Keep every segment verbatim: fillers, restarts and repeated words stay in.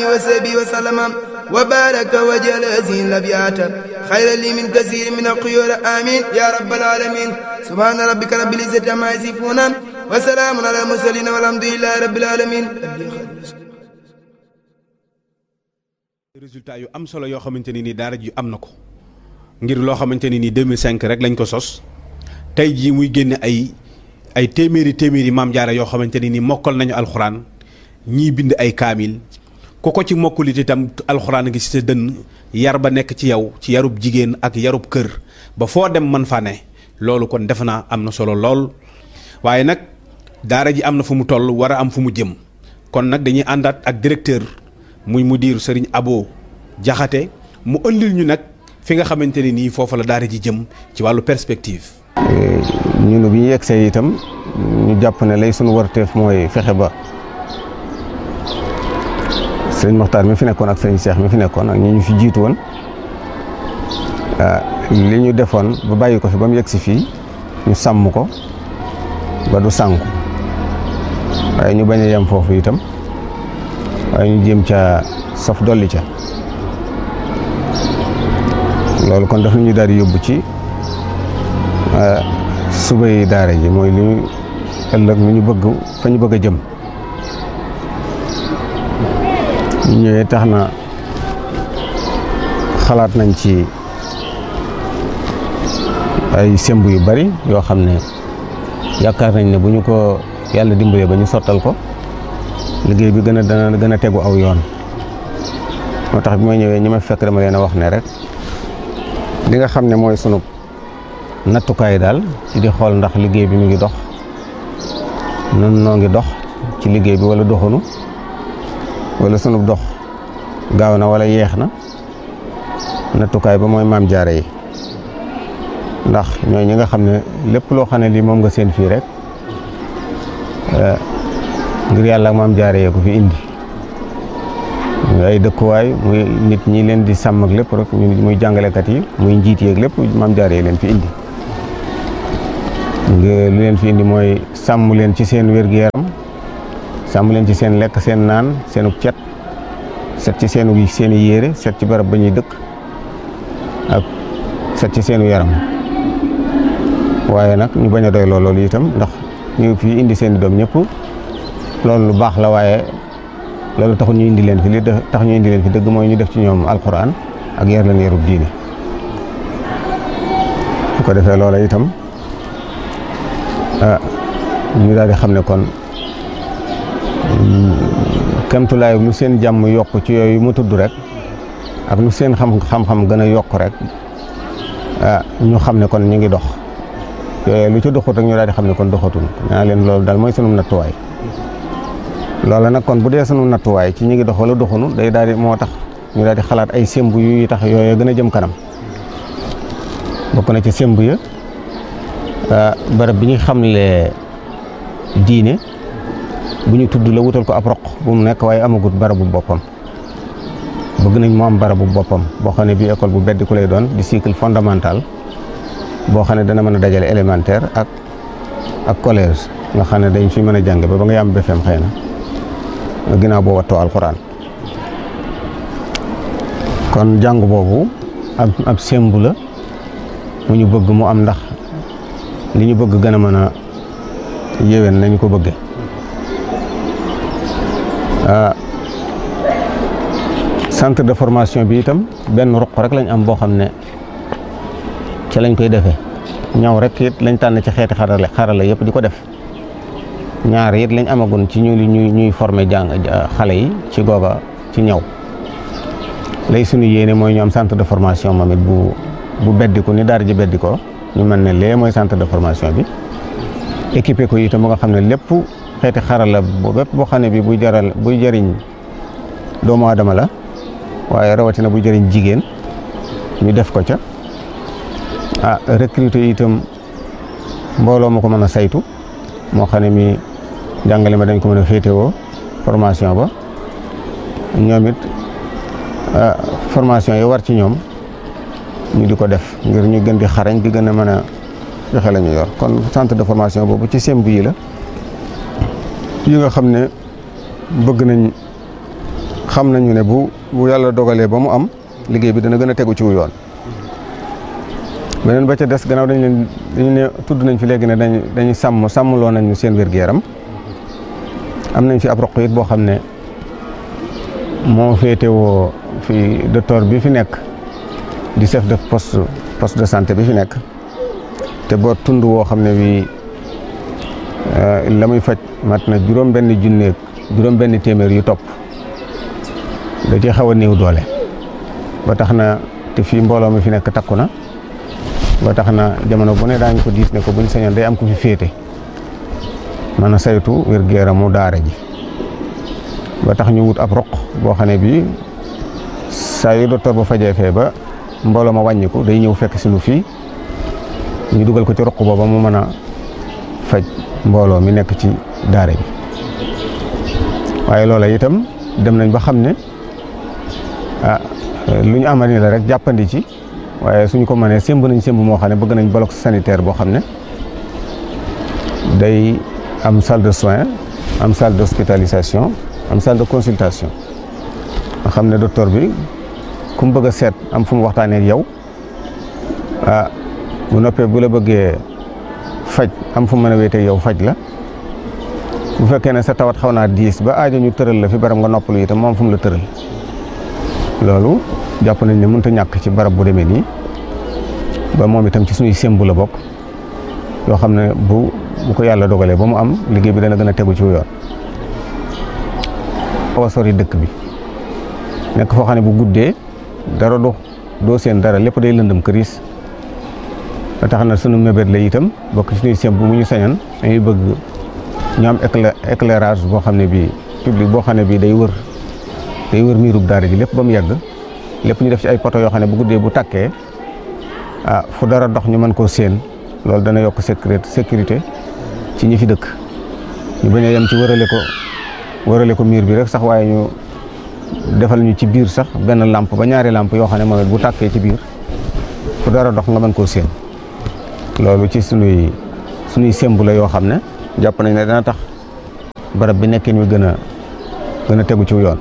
وصحبه وسلم وبارك وجعل هذه الأبيات خير لي من كثير من الخيول آمين يا رب العالمين سبحان ربك رب العزة عما يصفون وسلام على المرسلين والحمد لله رب العالمين. résultat yu am solo yoo xamante ni nii daara ji am na ko ngir loo xamante ni nii deux mille cinq rek lañ ko sos tey jii muy génne ay ay téeméeri téeméeri maam jaara yoo xamante ni nii mokkal nañu alxuraan ñii bind ay kaamil ku ko ci mokkulit itam alxuraan ngi ci sa dënn yar ba nekk ci yow ci yarub jigéen ak yarub kër ba foo dem man fa ne loolu kon defe naa am na solo lool waaye nag daara ji am na fu mu toll war a am fu mu jëm kon nag dañuy àndaat ak directeur muy mudir Serigne Abo Jaxate mu ëndil ñu nag fi nga xamante ne nii foofa la daara ji jëm ci wàllu perspective. ñun bi ñu yegsee itam ñu jàpp ne lay sunu warteef mooy fexe ba sëñ Moxtaar mi fi nekkoon ak sëñ Cheikh mi fi nekkoon ak ñi ñu fi jiitu woon li ñu defoon ba bàyyi ko fi ba mu yegsi fii ñu sàmm ko ba du sànku waaye ñu bañ a yem foofu itam. waaye ñu jéem ca saf dolli ca loolu kon daf ñu daal di yóbbu ci subay daara ji mooy li ñu ëllëg lu ñu bëgg fa ñu bëgg a jëm ñu ñëwee tax na xalaat nañ ci ay semb yu bari yoo xam ne yaakaar nañ ne bu ñu ko yàlla dimbalee ba ñu sottal ko liggéey bi gën a dana gën a tegu aw yoon moo tax bi ma ñëwee ñi ma fekk dama leen a wax ne rek li nga xam ne mooy sunu nattukaay daal ci di xool ndax liggéey bi mu ngi dox nun noo ngi dox ci liggéey bi wala doxunu wala sunu dox gaaw na wala yeex na nattukaay ba mooy maam jaara yi ndax ñooy ñi nga xam ne lépp loo xam ne lii moom nga seen fii rek ngir yàlla maam jaaree ko fi indi ay dëkkuwaay muy nit ñi leen di sàmm ak lépp rek muy jàngalekat yi muy njiit yeeg lépp maam jaaree leen fi indi nga lu leen fi indi mooy sàmm leen ci seen wér-gu-yaram sàmm leen ci seen lekk seen naan seenu cet set ci seenu seen i yére set ci barab ba ñuy dëkk ak set ci seenu yaram waaye nag ñu bañ a doy loolu itam ndax ñu fi indi seen i doom ñëpp loolu lu baax la waaye loolu taxul ñu indi leen fi li tax ñu indi leen fi dëgg mooy ñu def ci ñoom alxuraan ak yar leen yarub diine bu ko defee loola itam ah ñu daal di xam ne kon kemtulaay lu seen jàmm yokk ci yooyu mu tudd rek ak lu seen xam xam-xam gën a yokk rek ah ñu xam ne kon ñu ngi dox yooyu lu ci doxut rek ñu daal di xam ne kon doxatul ñaa leen loolu daal mooy sunu nattuwaay loola nag kon bu dee sunu nattuwaay ci ñu ngi dox wala doxunu day daal di moo tax ñu daal di xalaat ay semb yu tax yooyu gën a jëm kanam bokk na ci semb ya barab bi ñu xamle diine bu ñu tudd la wutal ko ab roq bu mu nekk waaye amagut barabu boppam bëgg nañ mu am barabu boppam boo xam ne bii école bu beddi ku lay doon di cycle fondamental boo xam ne dana mën a dajale élémentaire ak ak collège nga xam ne dañ fi mën a jàng ba ba nga yam B F E M xëy na ginnaaw boo wattoo alxuraan kon jàng boobu ab ab sembu la mu ñu bëgg mu am ndax li ñu bëgg gën a mën a yéwén nañu ko bëgge centre de formation bi itam benn ruq rek lañ am boo xam ne ci lañ koy defee ñaw rek it lañ tànn ci xeeti xarale xarale yëpp di ko def ñaar it lañ amagun ci ñu ñuy ñuy former jàng xale yi ci googa ci ñaw lay suñu yéene mooy ñu am centre de formation moom it bu bu beddiku ni daara ji beddikoo ñu mën ne lee mooy centre de formation bi équipé ko itam ba nga xam ne lépp xeeti xarala bu bépp boo xam ne bi buy jaral buy jëriñ doomu aadama la waaye rawatina buy jëriñ jigéen ñu def ko ca ah recruter itam mbooloo ma ko mën a saytu moo xam ne mi jàngale ma dañ ko mën a féetewoo formation ba ñoom it formation yi war ci ñoom ñu di ko def ngir ñu gën di xarañ di gën a mën a joxe la ñu yor kon centre de formation boobu ci semb yi la yi nga xam ne bëgg nañ xam nañu ne bu bu yàlla dogalee ba mu am liggéey bi dana gën a tegu ci wu yoon. beneen ba ca des gannaaw dañ leen dañu ne tudd nañ fi léegi ne dañ dañuy sàmm sàmmloo nañ seen wér-gu-yaram am nañ fi ab roq it boo xam ne moo féetewoo fi docteur bi fi nekk di chef de poste poste de santé bi fi nekk te boo tund woo xam ne bii la muy faj mat na juróom benn junneeg juróom benn téeméer yu topp da ci xaw a néew doole ba tax na te fii mbooloo mi fi nekk takku na ba tax na jamono bu ne daañu ko diis ne ko buñ sañoon day am ku fi féete mën a saytu wér-gu-yaramu daara ji ba tax ñu wut ab roq boo xam ne bii saa yu docteur ba fajee fee ba mbooloo ma wàññiku day ñëw fekk si nu fii ñu dugal ko ci roq booba mu mën a faj mbooloo mi nekk ci daara ji waaye loola itam dem nañ ba xam ne ah lu ñu amal ni la rek jàppandi ci waaye suñu ko mënee sémb nañ sémb moo xam ne bëgg nañ bloc sanitaire boo xam ne day am salle de soins am salle d'hospitalisation am salle de consultation nga xam ne docteur bi ku mu bëgg a seet am fu mu waxtaanee ak yow ah bu noppee bu la bëggee faj am fu mu mën a wéetee yow faj la bu fekkee ne sa tawat xaw naa diis ba aajo ñu tëral la fi barab nga noppalu itam moom fu mu la tëral loolu jàpp nañ ne mënut a ñàkk ci barab bu demee nii ba moom itam ci suñuy sémbu la bokk yoo xam ne bu bu ko yàlla dogalee ba mu am liggéey bi dana gën a tegu ci yoon. xaw a sori dëkk bi nekk foo xam ne bu guddee dara du doo seen dara lépp day lëndëm këriis ba tax na sunu mébét la itam bokk ci suñuy sémbu bu ñu sañoon dañuy bëgg ñu am éclairage boo xam ne bii public boo xam ne bii day wër day wër miirub daara ji lépp ba mu yàgg lépp ñu def ci ay poto yoo xam ne bu guddee bu takkee ah fu dara dox ñu mën koo séen loolu dana yokk sécurité sécurité ci ñi fi dëkk ñu bañ a yem ci wërale ko wërale ko miir bi rek sax waaye ñu defal ñu ci biir sax benn lampe ba ñaari lampe yoo xam ne moom it bu tàkkee ci biir fu dara dox nga mën koo séen loolu ci sunuy sunuy sémb la yoo xam ne jàpp nañ ne dana tax barab bi nekkin wi gën a gën a tegu ci yoon.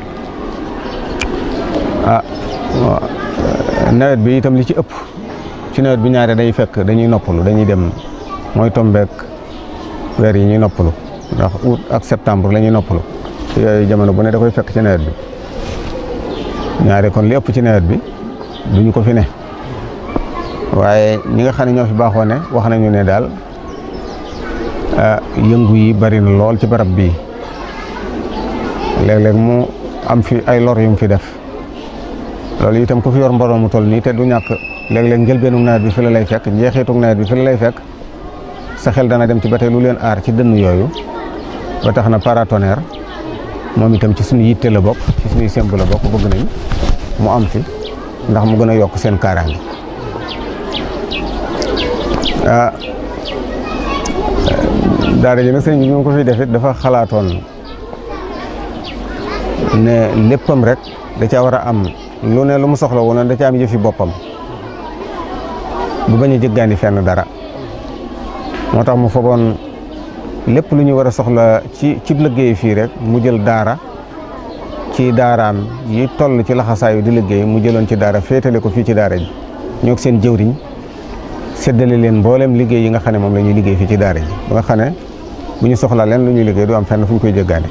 ah nawet bi itam li ci ëpp ci nawet bi ñaare day fekk dañuy noppalu dañuy dem mooy tombeek weer yi ñuy noppalu ndax août ak septembre la ñuy noppalu te yooyu jamono bu ne da koy fekk ci nawet bi ñaare kon li ëpp ci nawet bi duñu ko fi ne waaye ñi nga xam ne ñoo fi baaxoo ne wax nañu ne daal yëngu yi bari na lool ci barab bii léeg-léeg mu am fi ay lor yu mu fi def loolu itam ku fi yor mbooloo mu toll nii te du ñàkk léeg-léeg njëlbeenu nawet bi fi la lay fekk njeexitu nawet bi fi la lay fekk sa xel dana dem ci ba tey lu leen aar ci dënn yooyu ba tax na paratonnerre moom itam ci suñu yitte la bokk ci suñuy semb la bokk bëgg nañ mu am fi ndax mu gën a yokk seen kaaraange ah daara ji nag sëñ bi ñu ko fiy def it dafa xalaatoon ne léppam rek da caa war a am lu ne lu mu soxla woon da caa am yëfi boppam bu bañ a jëggaani fenn dara moo tax mu fogoon lépp lu ñu war a soxla ci ci liggéey fii rek mu jël daara ci daaraam yi toll ci laxasaayu di liggéey mu jëloon ci daara féetale ko fii ci daara ji ñoo seen jëwriñ séddale leen mboolem liggéey yi nga xam ne moom la ñuy liggéey fii ci daara ji ba nga xam ne bu ñu soxlaa leen lu ñuy liggéey du am fenn fu ñu koy jëggaane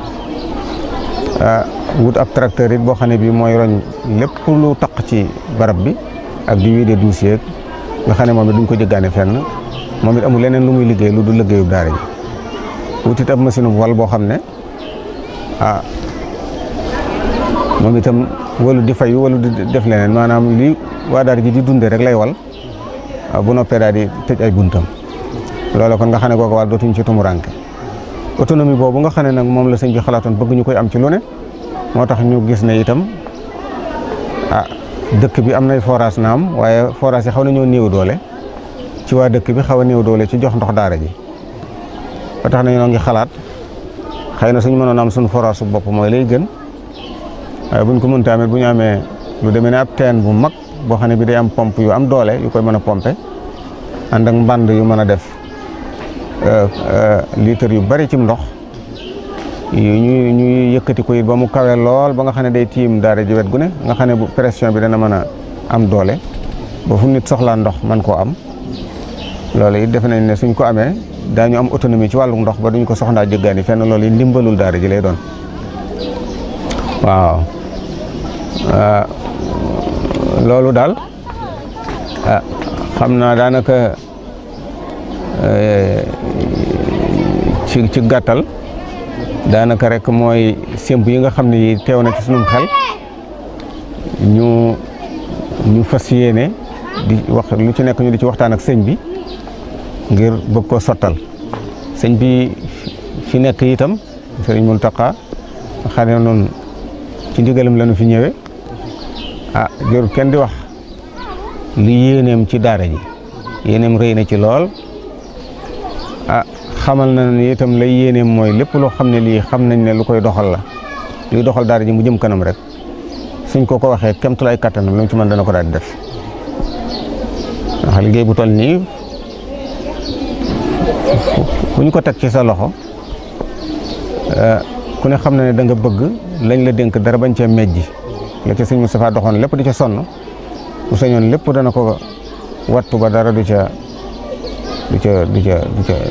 wut ab tracteur it boo xam ne bii mooy roñ lépp lu taq ci barab bi ak di wiide dossier nga xam ne moom it duñ ko jëggaane fenn moom it amul leneen lu muy liggéey lu du liggéeyu daara ji wut it ab machine bu wal boo xam ne ah moom itam walu di fay walu di def leneen maanaam li waa daara ji di dundee rek lay wal bu noppee daal di tëj ay buntam loolu kon nga xam ne googu wàll dootuñ ci tumuranke autonomie boobu nga xam ne nag moom la sëñ bi xalaatoon bëgg ñu koy am ci lu ne moo tax ñu gis ne itam ah dëkk bi am nay forage naam waaye forage yi xaw nañoo néew doole ci waa dëkk bi xaw a néew doole ci jox ndox daara ji ba tax na ñoo ngi xalaat xëy na suñu mënoon am suñu forage su bopp mooy lay gën waaye buñ ko mën tamit bu ñu amee lu demee ne ab teen bu mag boo xam ne bi day am pompe yu am doole yu koy mën a pomper ànd ak mbànd yu mën a def litre yu bari ci ndox ñu ñuy yëkkati ko it ba mu kawe lool ba nga xam ne day tiim daara ji wet gu ne nga xam ne bu pression bi dana mën a am doole ba fu nit soxlaa ndox man koo am loolu it defe nañ ne suñ ko amee daañu am autonomie ci wàllu ndox ba duñ ko soxlaa jëggaani fenn loolu it ndimbalul daara ji lay doon waaw loolu daal xam naa daanaka ci ci gàttal daanaka rek mooy sémb yi nga xam ne yi teew na ci sunum xel ñu ñu fas yéene di wax lu ci nekk ñu di ci waxtaan ak sëñ bi ngir bëgg ko sottal sëñ bi fi nekk itam sëriñ Muntaxa xam ne noonu ci ndigalam la ñu fi ñëwee ah jërul kenn di wax li yéeneem ci daara ji yéeneem rëy na ci lool ah xamal na ne itam lay yéeneem mooy lépp loo xam ne lii xam nañ ne lu koy doxal la luy doxal daara ji mu jëm kanam rek suñ ko ko waxee kemtulaay kattanam lu mu ci mën dana ko daal di def ndax liggéey bu toll nii bu ñu ko teg ci sa loxo ku ne xam na ne da nga bëgg lañ la dénk dara bañ cee mejji la ca sëñ Moustapha doxoon lépp di ca sonn bu sañoon lépp dana ko wattu ba dara du ca du ca du ca du ca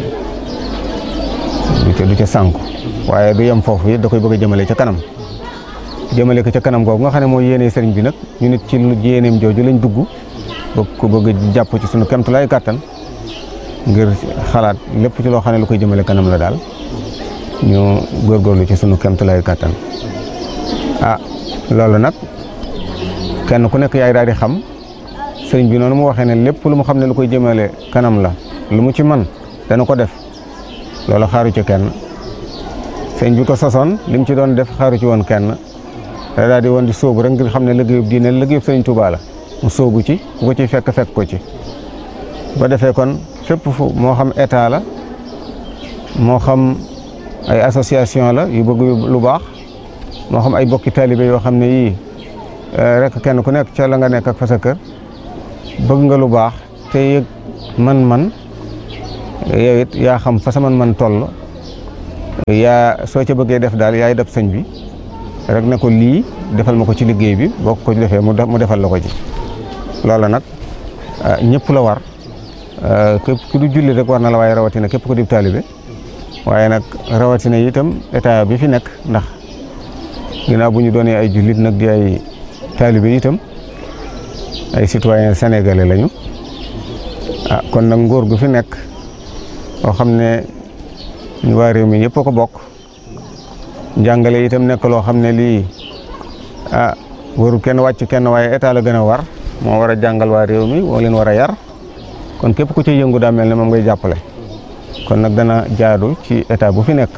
du ca du ca sànku waaye du yem foofu it da koy bëgg a jëmale ca kanam jëmale ko ca kanam googu nga xam ne mooy yéene sëriñ bi nag ñu nit ci lu yéeneem jooju lañ dugg bëgg ko bëgg jàpp ci sunu kemtulaay kàttan ngir xalaat lépp ci loo xam ne lu koy jëmale kanam la daal ñu góorgóorlu ci sunu kemtulaay kàttan ah loolu nag kenn ku nekk yaay daal di xam sëriñ bi noonu mu waxee ne lépp lu mu xam ne lu koy jëmale kanam la lu mu ci man dana ko def loolu xaaru ci kenn sëriñ bi ko sosoon li mu ci doon def xaaru ci woon kenn da daal di woon di sóobu rek ngir xam ne liggéeyub diine liggéeyub sëriñ Tuubaa la mu sóobu ci ku ko ciy fekk fekk ko ci ba defee kon fépp fu moo xam état la moo xam ay association la yu bëgg lu baax moo xam ay bokki taalibe yoo xam ne yii rek kenn ku nekk ca la nga nekk ak fa sa kër bëgg nga lu baax te yëg man-man yow it yaa xam fa sa man-man toll yaa soo ca bëggee def daal yaay def sëñ bi rek ne ko lii defal ma ko ci liggéey bi boo ko defee mu defal la ko ci loola nag ñëpp la war képp ku du julli rek war na la waaye rawatina képp ku di taalibe waaye nag rawatina itam état bi fi nekk ndax ginnaaw bu ñu doonee ay jullit nag di ay taalibe itam ay citoyen sénégalais lañu ah kon nag nguur gu fi nekk boo xam ne ñu waa réew mi yëpp a ko bokk njàngale itam nekk loo xam ne lii ah waru kenn wàcc kenn waaye état la gën a war moo war a jàngal waa réew mi moo leen war a yar kon képp ku ci yëngu daa mel ne moom ngay jàppale kon nag dana jaadu ci état bu fi nekk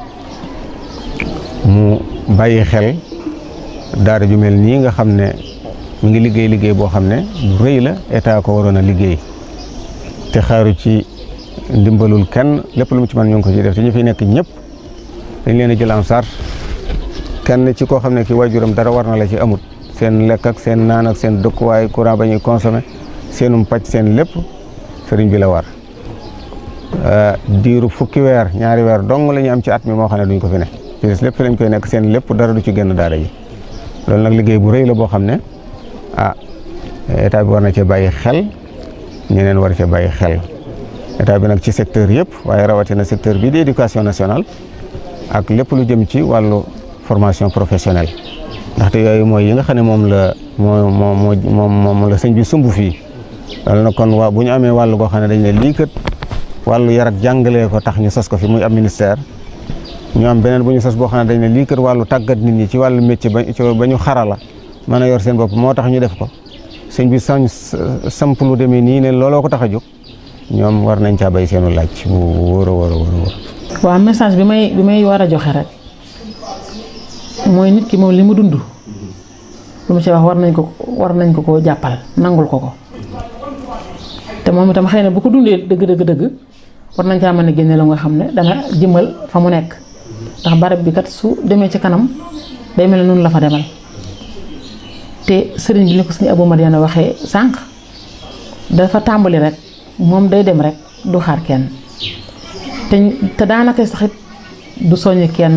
mu bàyyi xel daara ju mel nii nga xam ne mu ngi liggéey liggéey boo xam ne bu rëy la état ko waroon a liggéey te xaaru ci ndimbalul kenn lépp lu mu ci mën ñu ngi ko ci def te ñu fi nekk ñëpp dañ leen a jël en charge kenn ci koo xam ne ki waajuram dara war na la ci amut seen lekk ak seen naan ak seen dëkkuwaay courant ba ñuy consommé seenum pàcc seen lépp sëriñ bi la war diiru fukki weer ñaari weer dong la ñu am ci at mi moo xam ne duñ ko fi ne ci des lépp fi lañ koy nekk seen lépp dara du ci génn daara ji loolu nag liggéey bu rëy la boo xam ne ah état bi war na cee bàyyi xel ñeneen war cee bàyyi xel état bi nag ci secteur yëpp waaye rawatina secteur bii di éducation nationale ak lépp lu jëm ci wàllu formation professionnelle ndaxte yooyu mooy yi nga xam ne moom la moo moo moo moom la sëñ bi sumb fii loolu nag kon waa bu ñu amee wàllu goo xam ne dañ ne lii kat wàllu yar ak jàngalee ko tax ñu sos ko fi muy am ministère ñu am beneen bu ñu sos boo xam ne dañ ne lii kat wàllu tàggat nit ñi ci wàllu métier ba ba ñu xarala mën a yor seen bopp moo tax ñu def ko sëñ bi sañ samp lu demee nii ne looloo ko tax a jóg ñoom war nañ caa bay seenu laaj bu wóor a wóor a wóor a waaw message bi may bi may war a joxe rek mooy nit ki moom li mu dund lu mu ci wax war nañ ko war nañ ko koo jàppal nangul ko ko te moom itam xëy na bu ko dundee dëgg dëgg dëgg war nañ caa mën a génne la nga xam ne dana jëmal fa mu nekk ndax barab bi kat su demee ci kanam day mel ne noonu la fa demal te sëriñ bi ni ko sëriñ Abou Madiana waxee sànq dafa tàmbali rek moom day dem rek du xaar kenn te te daanaka sax it du soññ kenn ci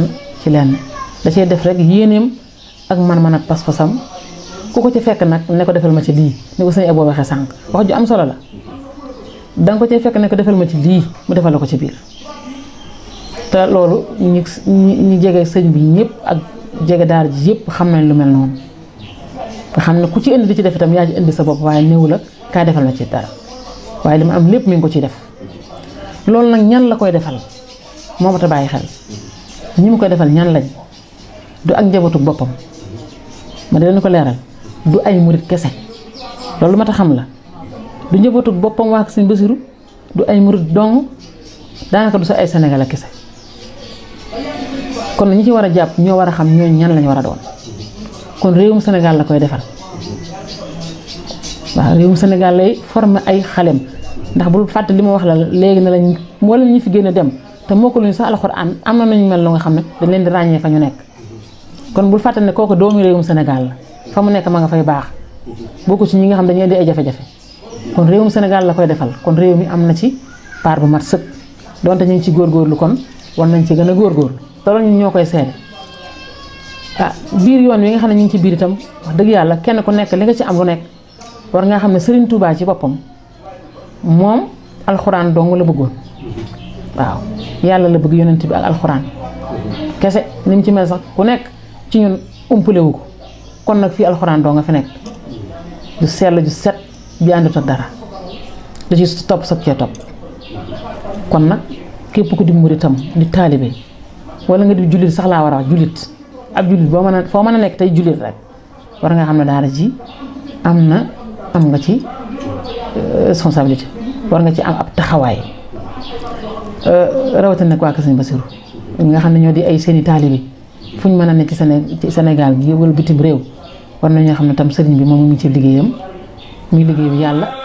ci lenn da cee def rek yéeneem ak man-man ak pas-pasam ku ko ci fekk nag ne ko defal ma ci lii ni ko sëñ Abo waxee sànq wax ju am solo la danga ko cee fekk ne ko defal ma ci lii mu defal la ko ci biir te loolu ñi ñi jege sëñ bi ñëpp ak jege daara ji yëpp xam nañ lu mel noonu nga xam ne ku ci indi di ci def itam yaa ci indi sa bopp waaye néew la kaay defal ma ci dara waaye li ma am lépp mi ngi ko ciy def loolu nag ñan la koy defal moo ma ta bàyyi xel ñi mu koy defal ñan lañ du ak njabootu boppam ma dina ko leeral du ay murit kese loolu ma ta xam la du njabootu boppam waa Sëñ Basiru du ay murit dong daanaka du sa ay Sénégal kese kon ñi ci war a jàpp ñoo war a xam ñooñu ñan lañu war a doon kon réewum Sénégal la koy defal waaw réewum Sénégal lay former ay xalem ndax bul fàtte li ma wax la léegi na lañ wala ñi fi génn dem te moo ko luñu sax alxuraan am na nañu mel lu nga xam ne dañ leen di ràññee fa ñu nekk kon bul fàtte ne kooku doomu réewum Sénégal la fa mu nekk ma nga fay baax bokku ci ñi nga xam dañuy indi ay jafe-jafe kon réewum Sénégal la koy defal kon réew mi am na ci part bu mat sëkk donte ñu ngi ci góorgóorlu kon war nañ ci gën a góorgóorlu te loolu ñun ñoo koy seede ah biir yoon wi nga xam ne ñu ngi ci biir itam wax dëgg yàlla kenn ku nekk li nga ci am lu nekk war nga xam ne Serigne Touba ci boppam moom alxuraan dong la bëggoon waaw yàlla la bëgg yonent bi ak alxuraan kese ni mu ci mel sax ku nekk ci ñun umpale wu ko kon nag fii alxuraan dong nga fi nekk ju sell ju set bi àndut ak dara da ci topp sag cee topp kon nag képp ku di muritam di taalibe wala nga di jullit sax laa war a wax jullit ab jullit boo mën a foo mën a nekk tey jullit rek war nga xam ne daara ji am na am nga ci responsabilité war nga ci am ab taxawaay rawatina nag waa Kër Sëñ Basiru ñi nga xam ne ñoo di ay seeni taalibe fu ñu mën a nekk ci Sénégal gi wala bitim réew war nañoo xam ne tam sëriñ bi moom mu ngi ci liggéeyam muy liggéeyu yàlla